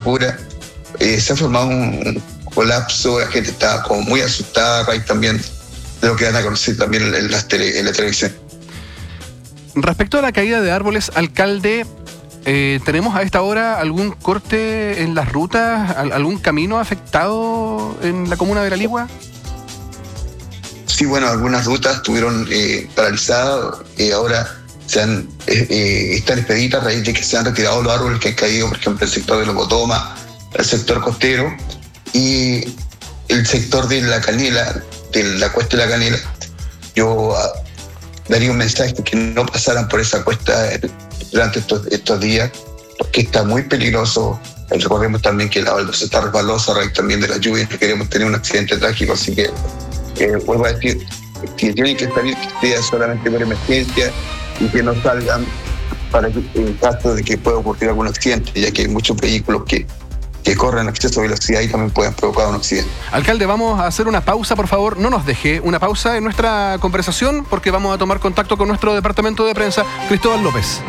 pura. Se ha formado un colapso, la gente está como muy asustada a raíz también de lo que van a conocer también en la televisión. Respecto a la caída de árboles, alcalde, ¿tenemos a esta hora algún corte en las rutas, algún camino afectado en la comuna de La Ligua? Sí, bueno, algunas rutas estuvieron paralizadas, ahora están expeditas a raíz de que se han retirado los árboles que han caído, por ejemplo, el sector de Locotoma, el sector costero y el sector de La Canela, de la cuesta de La Canela. Yo daría un mensaje que no pasaran por esa cuesta durante estos días, porque está muy peligroso. Recordemos también que la baldosa está resbalosa a raíz también de las lluvias, no queremos tener un accidente trágico, así que vuelvo a decir que tienen que salir solamente por emergencia y que no salgan para que, en caso de que pueda ocurrir algún accidente, ya que hay muchos vehículos que corren a exceso de velocidad y también pueden provocar un accidente. Alcalde, vamos a hacer una pausa, por favor. No nos deje una pausa en nuestra conversación porque vamos a tomar contacto con nuestro departamento de prensa, Cristóbal López.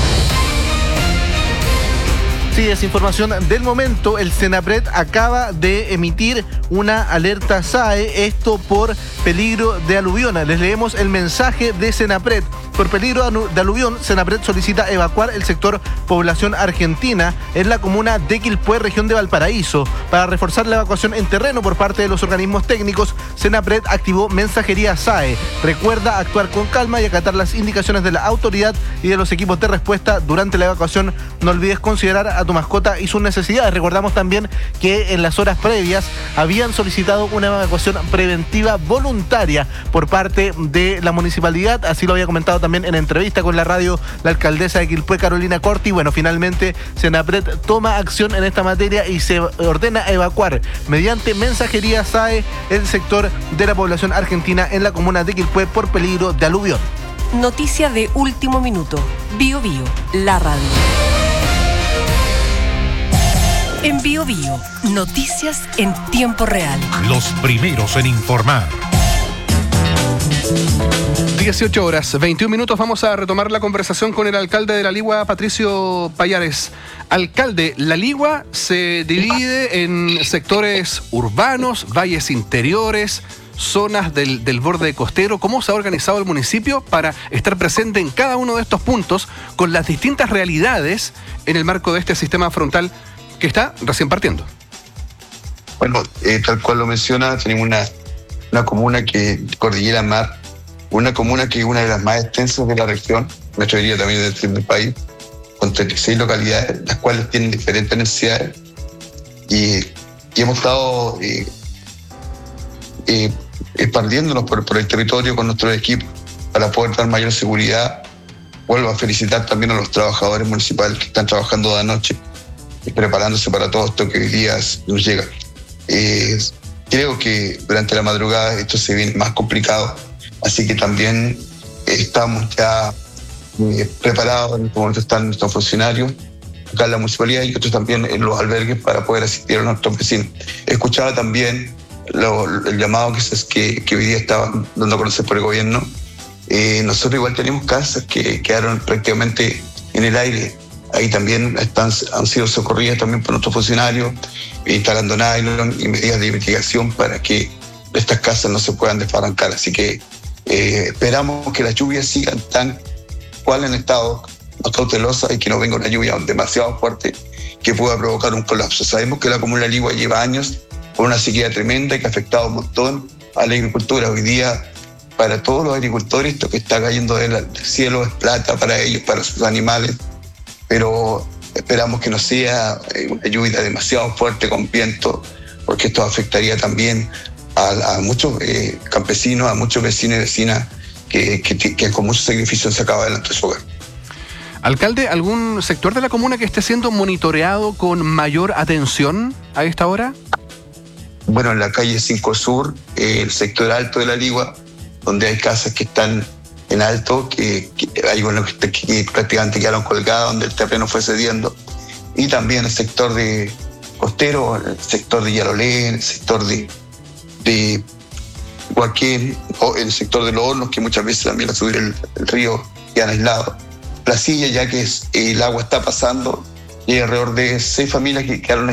Sí, es información del momento. El Senapred acaba de emitir una alerta SAE, esto por peligro de aluvión. Les leemos el mensaje de Senapred. Por peligro de aluvión, Senapred solicita evacuar el sector población argentina en la comuna de Quilpué, región de Valparaíso. Para reforzar la evacuación en terreno por parte de los organismos técnicos, Senapred activó mensajería SAE. Recuerda actuar con calma y acatar las indicaciones de la autoridad y de los equipos de respuesta durante la evacuación. No olvides considerar a tu mascota y sus necesidades. Recordamos también que en las horas previas habían solicitado una evacuación preventiva voluntaria por parte de la municipalidad. Así lo había comentado también en entrevista con la radio la alcaldesa de Quilpué, Carolina Corti. Bueno, finalmente Senapred toma acción en esta materia y se ordena evacuar mediante mensajería SAE el sector de la población argentina en la comuna de Quilpué por peligro de aluvión. Noticia de último minuto. Bio Bio, la radio. En Bio Bio, noticias en tiempo real. Los primeros en informar. 18 horas, 21 minutos. Vamos a retomar la conversación con el alcalde de La Ligua, Patricio Pallares. Alcalde, La Ligua se divide en sectores urbanos, valles interiores, zonas del borde costero. ¿Cómo se ha organizado el municipio para estar presente en cada uno de estos puntos con las distintas realidades en el marco de este sistema frontal que está recién partiendo? Bueno, tal cual lo menciona, tenemos una comuna que Cordillera Mar, una comuna que es una de las más extensas de la región, me atrevería también del país, con 36 localidades, las cuales tienen diferentes necesidades, y hemos estado expandiéndonos por el territorio con nuestros equipos para poder dar mayor seguridad. Vuelvo a felicitar también a los trabajadores municipales que están trabajando de noche y preparándose para todo esto que hoy día nos llega. Creo que durante la madrugada esto se viene más complicado, así que también estamos ya preparados. En este momento están nuestros funcionarios acá en la municipalidad y otros también en los albergues para poder asistir a nuestros vecinos. Escuchaba también el llamado que hoy día estaban dando a conocer por el gobierno. Nosotros igual tenemos casas que quedaron prácticamente en el aire. Ahí también han sido socorridas también por nuestros funcionarios, instalando nylon y medidas de investigación para que estas casas no se puedan desbarrancar. Así que esperamos que las lluvias sigan tan cual han estado, más cautelosas, y que no venga una lluvia demasiado fuerte que pueda provocar un colapso. Sabemos que la comuna de La Ligua lleva años con una sequía tremenda que ha afectado un montón a la agricultura. Hoy día, para todos los agricultores, esto que está cayendo del cielo es plata para ellos, para sus animales, pero esperamos que no sea una lluvia demasiado fuerte con viento, porque esto afectaría también a muchos campesinos, a muchos vecinos y vecinas que con mucho sacrificio se acaba adelante su hogar. Alcalde, ¿algún sector de la comuna que esté siendo monitoreado con mayor atención a esta hora? Bueno, en la calle 5 Sur, el sector alto de La Ligua, donde hay casas que están en alto, que hay unos que prácticamente quedaron colgadas, donde el terreno fue cediendo, y también el sector de costero, el sector de Yarolé, el sector de Huaquén, o el sector de Los Hornos, que muchas veces también al subir el río quedan aislados. Placilla, ya que el agua está pasando, y hay alrededor de 6 familias que quedaron